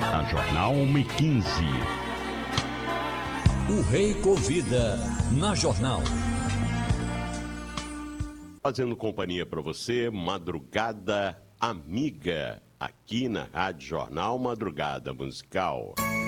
A Jornal 1:15. O Rei convida na Jornal. Fazendo companhia para você, Madrugada Amiga, aqui na Rádio Jornal Madrugada Musical.